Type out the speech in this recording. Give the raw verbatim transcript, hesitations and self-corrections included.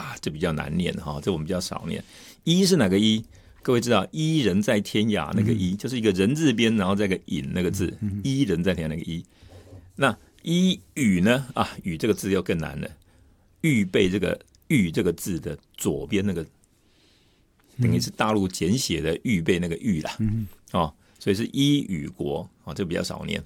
啊，这比较难念哈，这我们比较少念。一是哪个一？各位知道，一人在天涯那个一，嗯、就是一个人字边，然后再一个引那个字，嗯、一人在天涯那个一。那一语呢？啊，语这个字又更难了。预备这个预这个字的左边那个，等于是大陆简写的预备那个预啦，嗯、哦，所以是一语国哦，这个比较少念。